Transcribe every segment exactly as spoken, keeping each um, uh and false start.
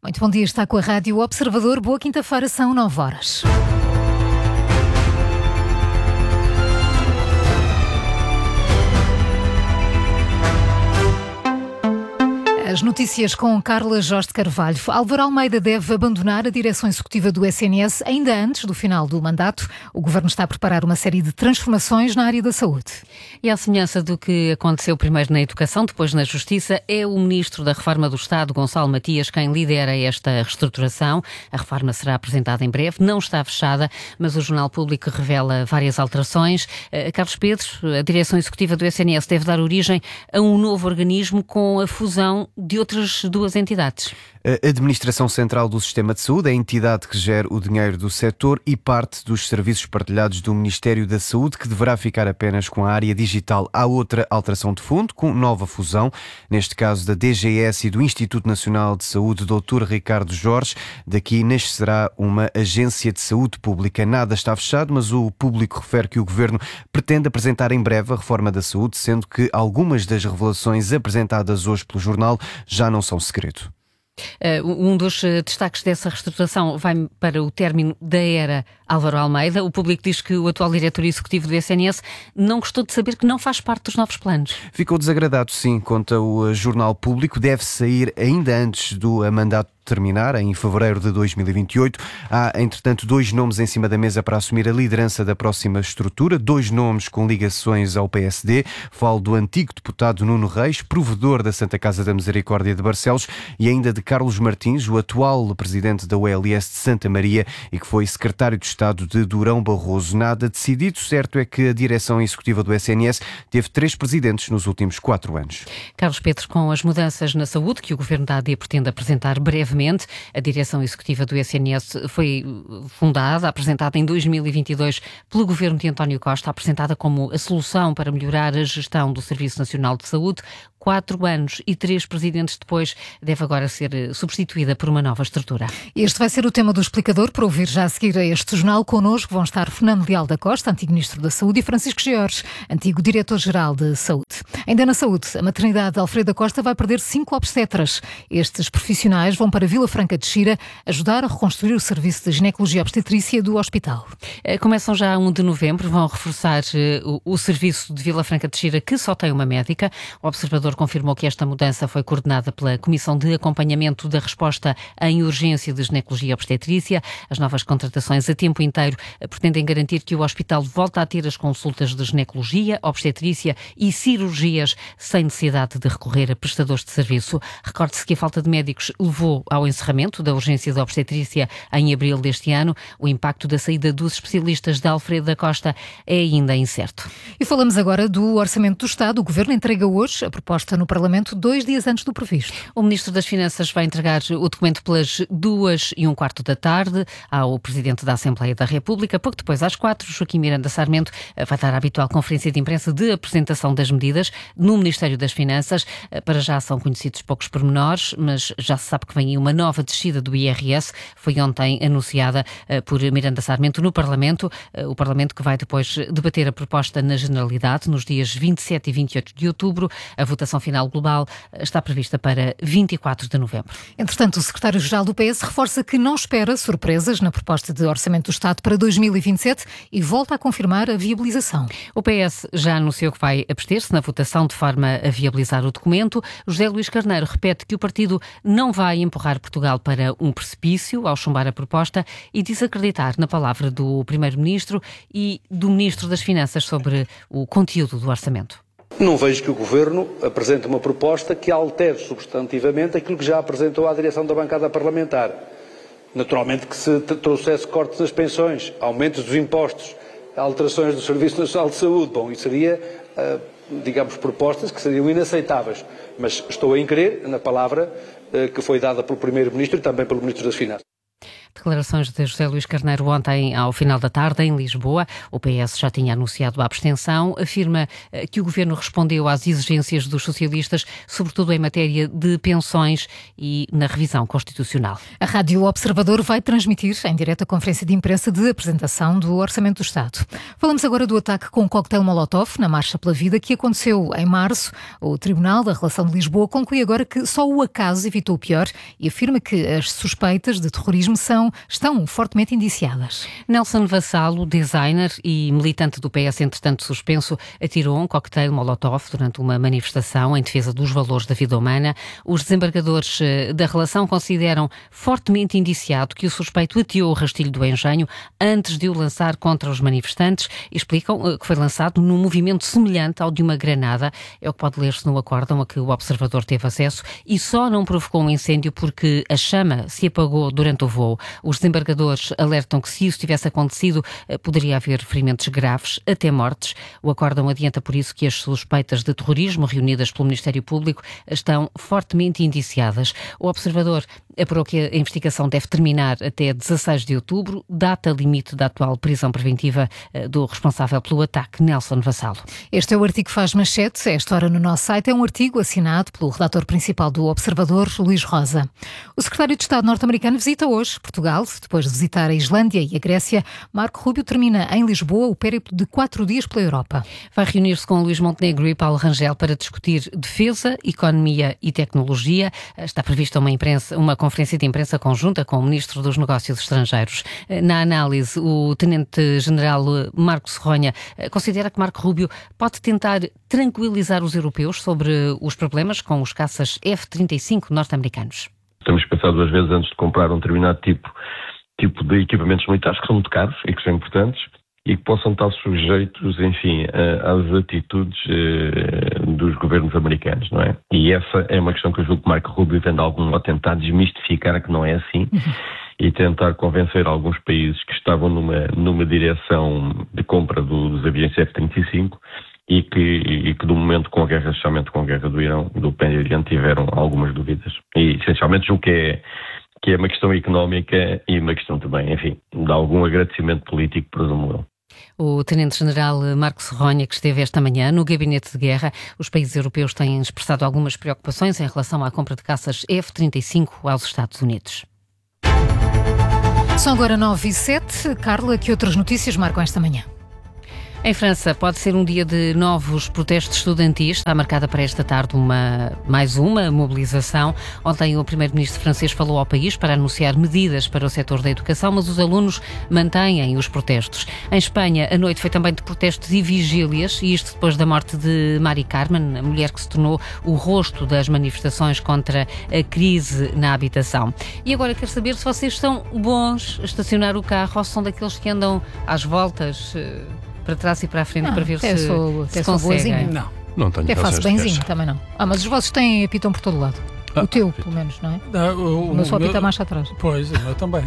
Muito bom dia, está com a Rádio Observador. Boa quinta-feira, são nove horas. As notícias com Carla Jorge de Carvalho. Álvaro Almeida deve abandonar a direção executiva do S N S ainda antes do final do mandato. O Governo está a preparar uma série de transformações na área da saúde. E à semelhança do que aconteceu primeiro na Educação, depois na Justiça, é o Ministro da Reforma do Estado, Gonçalo Matias, quem lidera esta reestruturação. A reforma será apresentada em breve, não está fechada, mas o Jornal Público revela várias alterações. Carlos Pedro, a direção executiva do S N S deve dar origem a um novo organismo com a fusão de outras duas entidades. A Administração Central do Sistema de Saúde é a entidade que gera o dinheiro do setor e parte dos serviços partilhados do Ministério da Saúde, que deverá ficar apenas com a área digital. Há outra alteração de fundo, com nova fusão, neste caso da D G S e do Instituto Nacional de Saúde, doutor Ricardo Jorge. Daqui nascerá uma agência de saúde pública. Nada está fechado, mas o Público refere que o Governo pretende apresentar em breve a reforma da saúde, sendo que algumas das revelações apresentadas hoje pelo jornal já não são segredo. Uh, um dos uh, destaques dessa reestruturação vai para o término da era Álvaro Almeida. O Público diz que o atual diretor executivo do S N S não gostou de saber que não faz parte dos novos planos. Ficou desagradado, sim, conta o Jornal Público. Deve sair ainda antes do mandato terminar, em fevereiro de dois mil e vinte e oito. Há, entretanto, dois nomes em cima da mesa para assumir a liderança da próxima estrutura, dois nomes com ligações ao P S D. Falo do antigo deputado Nuno Reis, provedor da Santa Casa da Misericórdia de Barcelos, e ainda de Carlos Martins, o atual presidente da U L S de Santa Maria e que foi secretário de Estado de Durão Barroso. Nada decidido, certo é que a direção executiva do S N S teve três presidentes nos últimos quatro anos. Carlos Pedro, com as mudanças na saúde que o Governo da A D pretende apresentar brevemente, a direção executiva do S N S foi fundada, apresentada em dois mil e vinte e dois pelo Governo de António Costa, apresentada como a solução para melhorar a gestão do Serviço Nacional de Saúde. Quatro anos e três presidentes depois, deve agora ser substituída por uma nova estrutura. Este vai ser o tema do Explicador, para ouvir já a seguir a este jornal. Connosco vão estar Fernando Leal da Costa, antigo Ministro da Saúde, e Francisco Georges, antigo Diretor-Geral de Saúde. Ainda na saúde, a maternidade de Alfredo da Costa vai perder cinco obstetras. Estes profissionais vão para Vila Franca de Xira ajudar a reconstruir o serviço de ginecologia obstetrícia do hospital. Começam já a primeiro de novembro, vão reforçar o, o serviço de Vila Franca de Xira, que só tem uma médica. O Observador confirmou que esta mudança foi coordenada pela Comissão de Acompanhamento da Resposta em Urgência de Ginecologia Obstetrícia. As novas contratações a tempo inteiro pretendem garantir que o hospital volta a ter as consultas de ginecologia, obstetrícia e cirurgias sem necessidade de recorrer a prestadores de serviço. Recorde-se que a falta de médicos levou ao encerramento da urgência de obstetrícia em abril deste ano. O impacto da saída dos especialistas de Alfredo da Costa é ainda incerto. E falamos agora do Orçamento do Estado. O Governo entrega hoje a proposta no Parlamento dois dias antes do previsto. O Ministro das Finanças vai entregar o documento pelas duas e um quarto da tarde ao Presidente da Assembleia da República. Pouco depois, às quatro, Joaquim Miranda Sarmento vai dar a habitual conferência de imprensa de apresentação das medidas no Ministério das Finanças. Para já são conhecidos poucos pormenores, mas já se sabe que vem aí uma nova descida do I R S. Foi ontem anunciada por Miranda Sarmento no Parlamento. O Parlamento que vai depois debater a proposta na Generalidade nos dias vinte e sete e vinte e oito de outubro. A votação final global está prevista para vinte e quatro de novembro. Entretanto, o secretário-geral do P S reforça que não espera surpresas na proposta de Orçamento do Estado para dois mil e vinte e sete e volta a confirmar a viabilização. O P S já anunciou que vai abster-se na votação de forma a viabilizar o documento. José Luís Carneiro repete que o partido não vai empurrar Portugal para um precipício ao chumbar a proposta e diz acreditar na palavra do Primeiro-Ministro e do Ministro das Finanças sobre o conteúdo do orçamento. Não vejo que o Governo apresente uma proposta que altere substantivamente aquilo que já apresentou à direção da bancada parlamentar. Naturalmente que se trouxesse cortes nas pensões, aumentos dos impostos, alterações do Serviço Nacional de Saúde, bom, isso seria, digamos, propostas que seriam inaceitáveis. Mas estou a crer na palavra que foi dada pelo Primeiro-Ministro e também pelo Ministro das Finanças. Declarações de José Luís Carneiro ontem ao final da tarde em Lisboa. O P S já tinha anunciado a abstenção. Afirma que o Governo respondeu às exigências dos socialistas, sobretudo em matéria de pensões e na revisão constitucional. A Rádio Observador vai transmitir em direto a conferência de imprensa de apresentação do Orçamento do Estado. Falamos agora do ataque com coquetel Molotov na Marcha pela Vida que aconteceu em março. O Tribunal da Relação de Lisboa conclui agora que só o acaso evitou o pior e afirma que as suspeitas de terrorismo são estão fortemente indiciadas. Nelson Vassalo, designer e militante do P S, entretanto suspenso, atirou um coquetel Molotov durante uma manifestação em defesa dos valores da vida humana. Os desembargadores da relação consideram fortemente indiciado que o suspeito ateou o rastilho do engenho antes de o lançar contra os manifestantes e explicam que foi lançado num movimento semelhante ao de uma granada. É o que pode ler-se no acórdão a que o observador teve acesso e só não provocou um incêndio porque a chama se apagou durante o voo. Os desembargadores alertam que se isso tivesse acontecido, poderia haver ferimentos graves, até mortes. O acórdão adianta por isso que as suspeitas de terrorismo reunidas pelo Ministério Público estão fortemente indiciadas. O observador apurou que a investigação deve terminar até dezasseis de outubro, data limite da atual prisão preventiva do responsável pelo ataque, Nelson Vassalo. Este é o artigo que faz manchete, a esta hora no nosso site. É um artigo assinado pelo redator principal do Observador, Luís Rosa. O secretário de Estado norte-americano visita hoje Portugal. Depois de visitar a Islândia e a Grécia, Marco Rubio termina em Lisboa o périplo de quatro dias pela Europa. Vai reunir-se com Luís Montenegro e Paulo Rangel para discutir defesa, economia e tecnologia. Está prevista uma, imprensa, uma conferência de imprensa conjunta com o Ministro dos Negócios Estrangeiros. Na análise, o Tenente-General Marco Serronha considera que Marco Rubio pode tentar tranquilizar os europeus sobre os problemas com os caças F trinta e cinco norte-americanos. Temos que pensar duas vezes antes de comprar um determinado tipo, tipo de equipamentos militares que são muito caros e que são importantes e que possam estar sujeitos, enfim, às atitudes eh, dos governos americanos, não é? E essa é uma questão que eu julgo que Marco Rubio tem de algum modo tentar desmistificar que não é assim e tentar convencer alguns países que estavam numa, numa direção de compra do, dos aviões F trinta e cinco e que, e que do momento com a guerra, especialmente com a guerra do Irão, do Médio Oriente, tiveram algumas dúvidas. E essencialmente julgo que é, que é uma questão económica e uma questão também, enfim, de algum agradecimento político, presumo eu. O Tenente-General Marco Serronha, que esteve esta manhã no Gabinete de Guerra. Os países europeus têm expressado algumas preocupações em relação à compra de caças F trinta e cinco aos Estados Unidos. São agora nove e sete. Carla, que outras notícias marcam esta manhã? Em França pode ser um dia de novos protestos estudantis. Está marcada para esta tarde uma, mais uma mobilização. Ontem o primeiro-ministro francês falou ao país para anunciar medidas para o setor da educação, mas os alunos mantêm os protestos. Em Espanha, a noite foi também de protestos e vigílias, e isto depois da morte de Mari Carmen, a mulher que se tornou o rosto das manifestações contra a crise na habitação. E agora quero saber se vocês são bons a estacionar o carro ou se são daqueles que andam às voltas para trás e para a frente não, para ver se, sou, se conseguem. Não, não tenho. Até faço benzinho, também não. Ah, mas os vossos têm apitam por todo lado. Ah, o teu, apito. Pelo menos, não é? Não, o, o meu só apita mais atrás. Pois, o meu também.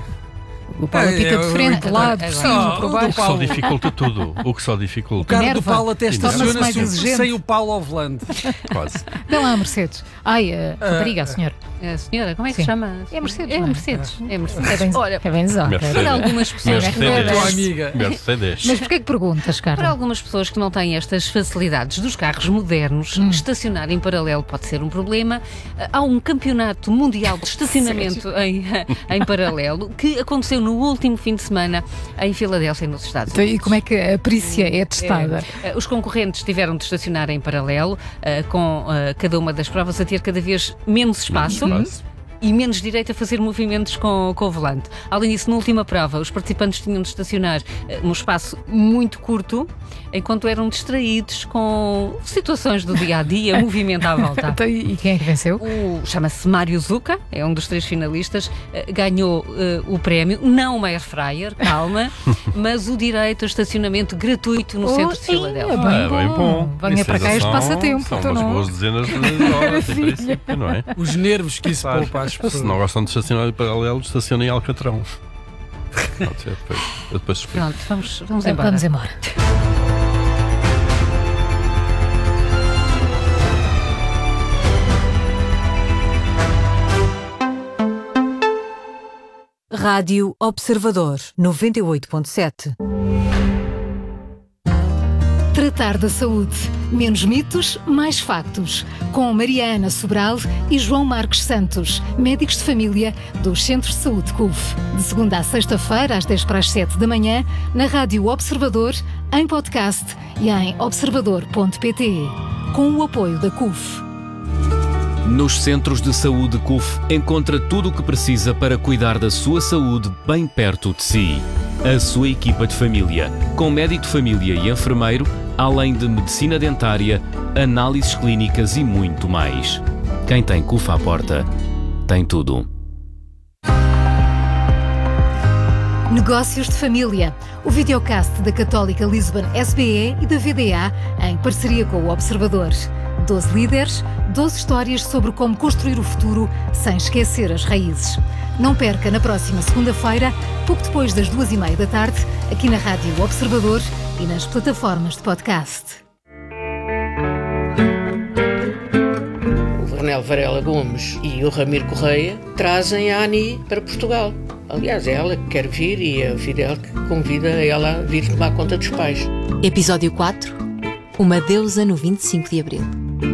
O Paulo apita é, de frente, de lado, por cima, por baixo. O que só dificulta tudo. O que só dificulta. O carro do Paulo até estaciona-se sem o Paulo ao volante. Quase. Vê lá a Mercedes. Ai, a rapariga, a senhora. A senhora, como é que Sim. se chama? É Mercedes. É não Mercedes. É, é Mercedes. É bem, Olha, é bem para algumas pessoas que Mercedes. Mercedes. Mas porquê que perguntas, Carla? Para algumas pessoas que não têm estas facilidades dos carros modernos, hum. estacionar em paralelo pode ser um problema. Há um campeonato mundial de estacionamento em, em paralelo que aconteceu no último fim de semana em Filadélfia, nos Estados Unidos. E como é que a perícia é testada? É, os concorrentes tiveram de estacionar em paralelo, com cada uma das provas a ter cada vez menos espaço. Menos espaço. E menos direito a fazer movimentos com, com o volante. Além disso, na última prova, os participantes tinham de estacionar uh, num espaço muito curto, enquanto eram distraídos com situações do dia-a-dia, movimento à volta. E quem é que venceu? O, chama-se Mário Zucca, é um dos três finalistas, uh, ganhou uh, o prémio, não uma air fryer, calma, mas o direito a estacionamento gratuito no oh, centro de Filadélfia. É bem, ah, bem bom. Venha para cá este passatempo. São umas não. boas dezenas de horas, em princípio, não é? Os nervos que isso poupa às pessoas. Se não gostam de estacionar em paralelo, estacionem em Alcatrão. Pode ser, depois, eu depois explico. Pronto, vamos, vamos embora. Vamos embora. Rádio Observador, noventa e oito ponto sete. Tratar da saúde. Menos mitos, mais factos. Com Mariana Sobral e João Marcos Santos, médicos de família dos Centros de Saúde C U F. De segunda a sexta-feira, às dez para as sete da manhã, na Rádio Observador, em podcast e em observador ponto pt. Com o apoio da C U F. Nos Centros de Saúde C U F, encontra tudo o que precisa para cuidar da sua saúde bem perto de si. A sua equipa de família, com médico de família e enfermeiro, além de medicina dentária, análises clínicas e muito mais. Quem tem C U F à porta, tem tudo. Negócios de Família, o videocast da Católica Lisbon S B E e da V D A, em parceria com o Observador. doze líderes, doze histórias sobre como construir o futuro sem esquecer as raízes. Não perca na próxima segunda-feira, pouco depois das duas e meia da tarde, aqui na Rádio Observador e nas plataformas de podcast. O Vernel Varela Gomes e o Ramiro Correia trazem a Ani para Portugal. Aliás, é ela que quer vir e é a Fidel que convida ela a vir tomar conta dos pais. Episódio quatro. Uma deusa no vinte e cinco de abril.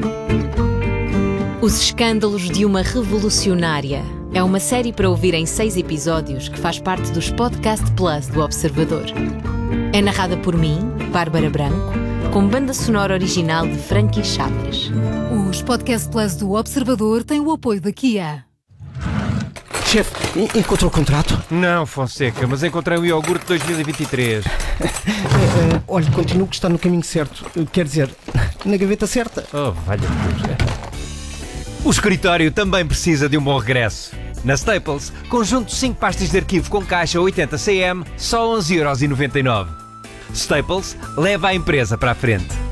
Os escândalos de uma revolucionária. É uma série para ouvir em seis episódios que faz parte dos Podcast Plus do Observador. É narrada por mim, Bárbara Branco, com banda sonora original de Frankie Chaves. Os Podcast Plus do Observador têm o apoio da Kia. Chefe, encontrou o contrato? Não, Fonseca, mas encontrei o iogurte dois mil e vinte e três. uh, uh, olha, continuo que está no caminho certo. Uh, quer dizer, na gaveta certa. Oh, valha-me Deus. O escritório também precisa de um bom regresso. Na Staples, conjunto de cinco pastas de arquivo com caixa oitenta centímetros, só onze euros e noventa e nove. Staples leva a empresa para a frente.